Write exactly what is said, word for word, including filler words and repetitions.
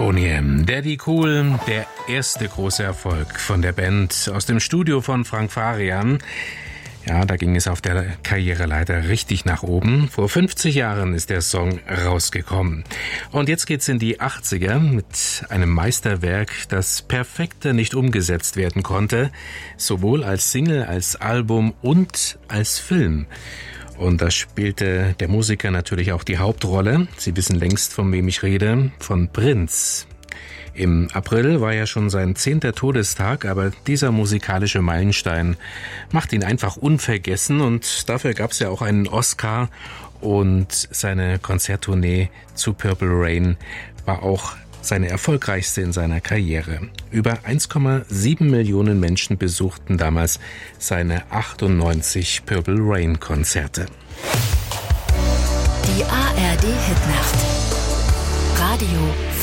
Boney M. Daddy Cool, der erste große Erfolg von der Band aus dem Studio von Frank Farian. Ja, da ging es auf der Karriereleiter richtig nach oben. Vor fünfzig Jahren ist der Song rausgekommen. Und jetzt geht's in die achtziger mit einem Meisterwerk, das perfekter nicht umgesetzt werden konnte. Sowohl als Single, als Album und als Film. Und da spielte der Musiker natürlich auch die Hauptrolle. Sie wissen längst, von wem ich rede, von Prince. Im April war ja schon sein zehnter Todestag, aber dieser musikalische Meilenstein macht ihn einfach unvergessen und dafür gab es ja auch einen Oscar und seine Konzerttournee zu Purple Rain war auch seine erfolgreichste in seiner Karriere. Über eins Komma sieben Millionen Menschen besuchten damals seine achtundneunzig Purple Rain Konzerte. Die A R D Hitnacht. Radio